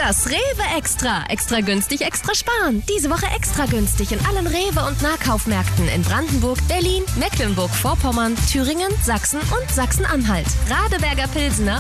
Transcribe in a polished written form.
Das Rewe Extra. Extra günstig, extra sparen. Diese Woche extra günstig in allen Rewe- und Nahkaufmärkten in Brandenburg, Berlin, Mecklenburg-Vorpommern, Thüringen, Sachsen und Sachsen-Anhalt. Radeberger Pilsener